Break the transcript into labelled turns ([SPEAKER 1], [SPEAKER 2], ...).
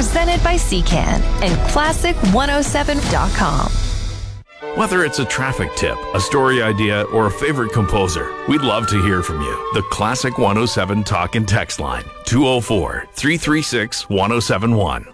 [SPEAKER 1] presented by CCAN and Classic107.com.
[SPEAKER 2] Whether it's a traffic tip, a story idea, or a favorite composer, we'd love to hear from you. The Classic 107 Talk and Text line, 204-336-1071.